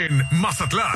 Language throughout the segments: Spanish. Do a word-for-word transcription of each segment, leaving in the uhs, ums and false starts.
en Mazatlán.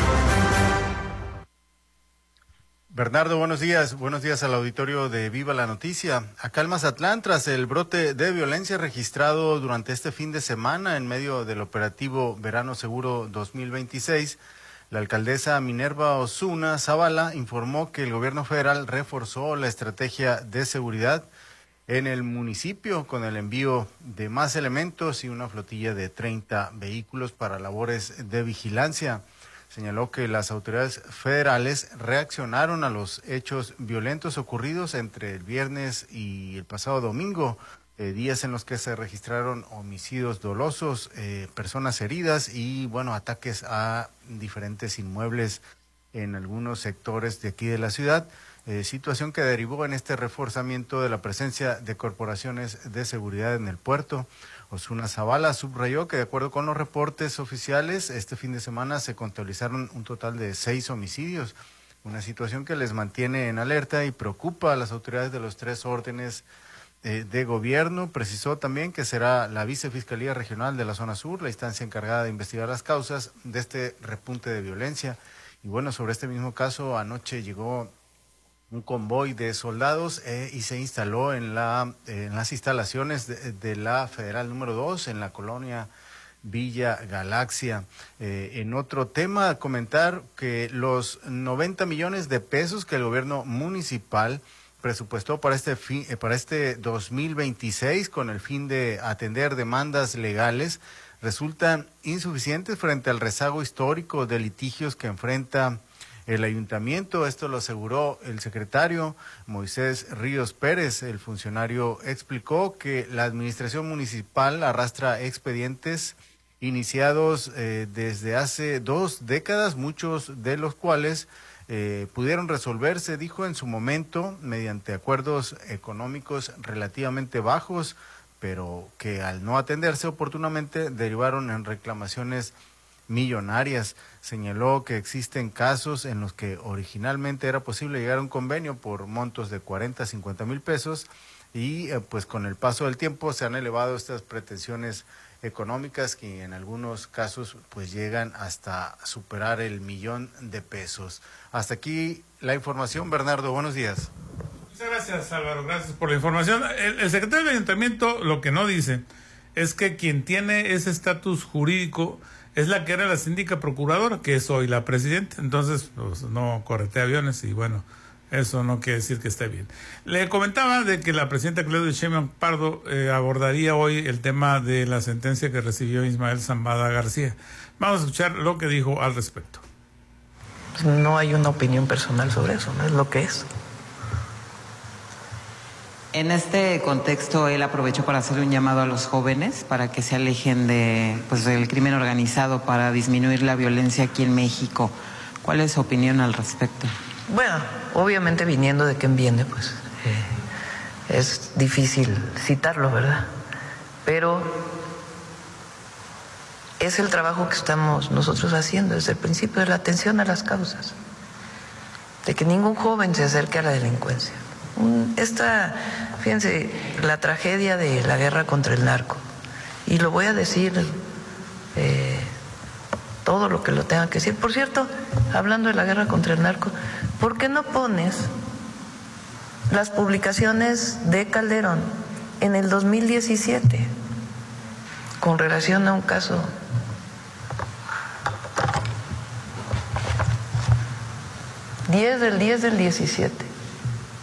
Bernardo, buenos días. Buenos días al auditorio de Viva la Noticia. Acá en Mazatlán, tras el brote de violencia registrado durante este fin de semana en medio del operativo Verano Seguro dos mil veintiséis, la alcaldesa Minerva Osuna Zavala informó que el gobierno federal reforzó la estrategia de seguridad en el municipio con el envío de más elementos y una flotilla de treinta vehículos para labores de vigilancia. Señaló que las autoridades federales reaccionaron a los hechos violentos ocurridos entre el viernes y el pasado domingo, eh, días en los que se registraron homicidios dolosos, eh, personas heridas y, bueno, ataques a diferentes inmuebles en algunos sectores de aquí de la ciudad, eh, situación que derivó en este reforzamiento de la presencia de corporaciones de seguridad en el puerto. Osuna Zavala subrayó que de acuerdo con los reportes oficiales, este fin de semana se contabilizaron un total de seis homicidios, una situación que les mantiene en alerta y preocupa a las autoridades de los tres órdenes eh, de gobierno. Precisó también que será la Vicefiscalía Regional de la Zona Sur la instancia encargada de investigar las causas de este repunte de violencia. Y bueno, sobre este mismo caso, anoche llegó un convoy de soldados eh, y se instaló en la eh, en las instalaciones de, de la Federal número dos en la colonia Villa Galaxia. Eh, en otro tema, comentar que los noventa millones de pesos que el gobierno municipal presupuestó para este fin, eh, para este dos mil veintiséis con el fin de atender demandas legales resultan insuficientes frente al rezago histórico de litigios que enfrenta el ayuntamiento. Esto lo aseguró el secretario Moisés Ríos Pérez. El funcionario explicó que la administración municipal arrastra expedientes iniciados eh, desde hace dos décadas, muchos de los cuales eh, pudieron resolverse, dijo, en su momento mediante acuerdos económicos relativamente bajos, pero que al no atenderse oportunamente derivaron en reclamaciones millonarias. Señaló que existen casos en los que originalmente era posible llegar a un convenio por montos de cuarenta, cincuenta mil pesos y eh, pues con el paso del tiempo se han elevado estas pretensiones económicas que en algunos casos pues llegan hasta superar el millón de pesos. Hasta aquí la información, Bernardo, buenos días. Muchas gracias, Álvaro, gracias por la información. El, el secretario del ayuntamiento lo que no dice es que quien tiene ese estatus jurídico es la que era la síndica procuradora, que es hoy la presidenta. Entonces, pues, no corretea aviones y bueno, eso no quiere decir que esté bien. Le comentaba de que la presidenta Claudia Sheinbaum Pardo eh, abordaría hoy el tema de la sentencia que recibió Ismael Zambada García. Vamos a escuchar lo que dijo al respecto. No hay una opinión personal sobre eso, no es lo que es. En este contexto, él aprovechó para hacer un llamado a los jóvenes para que se alejen de, pues, del crimen organizado para disminuir la violencia aquí en México. ¿Cuál es su opinión al respecto? Bueno, obviamente viniendo de quien viene, pues eh, es difícil citarlo, ¿verdad? Pero es el trabajo que estamos nosotros haciendo desde el principio, de la atención a las causas, de que ningún joven se acerque a la delincuencia. Esta, fíjense, la tragedia de la guerra contra el narco, y lo voy a decir eh, todo lo que lo tenga que decir. Por cierto, hablando de la guerra contra el narco, ¿por qué no pones las publicaciones de Calderón en el dos mil diecisiete con relación a un caso diez del diez del diecisiete?